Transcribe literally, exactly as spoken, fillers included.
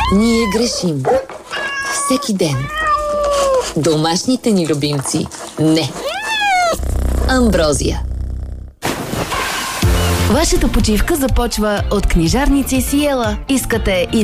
Ние грешим. Всеки ден. Домашните ни любимци не. Амброзия. Вашата почивка започва от книжарници Сиела. Искате и